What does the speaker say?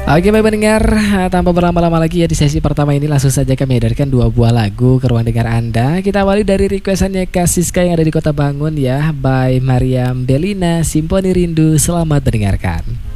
Oke baik pendengar, tanpa berlama-lama lagi ya di sesi pertama ini langsung saja kami hadirkan dua buah lagu ke ruang dengar Anda. Kita awali dari requestannya Kak Siska yang ada di Kota Bangun ya, by Mariam Belina, Simponi Rindu. Selamat mendengarkan.